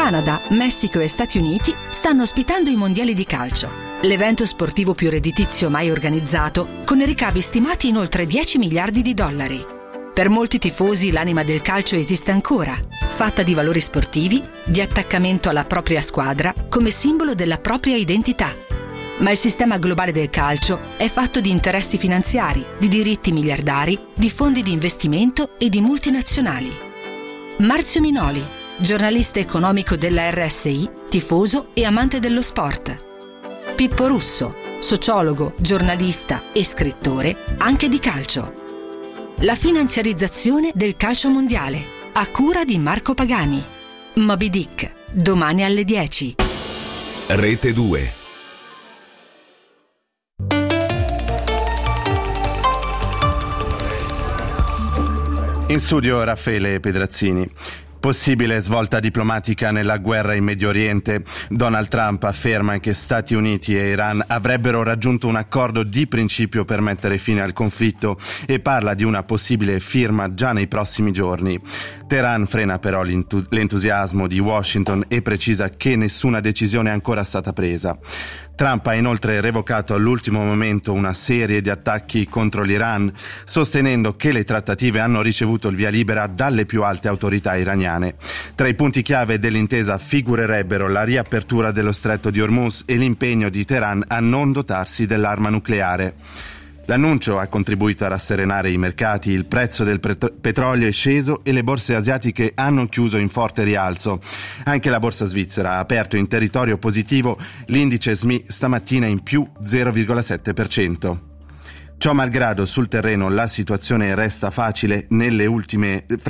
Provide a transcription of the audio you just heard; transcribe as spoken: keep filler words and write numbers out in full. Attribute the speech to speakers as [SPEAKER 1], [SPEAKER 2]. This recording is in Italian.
[SPEAKER 1] Canada, Messico e Stati Uniti stanno ospitando i mondiali di calcio, l'evento sportivo più redditizio mai organizzato, con ricavi stimati in oltre dieci miliardi di dollari. Per molti tifosi l'anima del calcio esiste ancora, fatta di valori sportivi, di attaccamento alla propria squadra come simbolo della propria identità. Ma il sistema globale del calcio è fatto di interessi finanziari, di diritti miliardari, di fondi di investimento e di multinazionali. Marzio Minoli, giornalista economico della R S I, tifoso e amante dello sport. Pippo Russo, sociologo, giornalista e scrittore anche di calcio. La finanziarizzazione del calcio mondiale, a cura di Marco Pagani. Moby Dick, domani alle dieci.
[SPEAKER 2] Rete due.
[SPEAKER 3] In studio Raffaele Pedrazzini. Possibile svolta diplomatica nella guerra in Medio Oriente. Donald Trump afferma che Stati Uniti e Iran avrebbero raggiunto un accordo di principio per mettere fine al conflitto e parla di una possibile firma già nei prossimi giorni. Teheran frena però l'entusiasmo di Washington e precisa che nessuna decisione è ancora stata presa. Trump ha inoltre revocato all'ultimo momento una serie di attacchi contro l'Iran, sostenendo che le trattative hanno ricevuto il via libera dalle più alte autorità iraniane. Tra i punti chiave dell'intesa figurerebbero la riapertura dello stretto di Hormuz e l'impegno di Teheran a non dotarsi dell'arma nucleare. L'annuncio ha contribuito a rasserenare i mercati, il prezzo del pet- petrolio è sceso e le borse asiatiche hanno chiuso in forte rialzo. Anche la borsa svizzera ha aperto in territorio positivo, l'indice S M I stamattina in più zero virgola sette per cento. Ciò malgrado sul terreno la situazione resta facile nelle ultime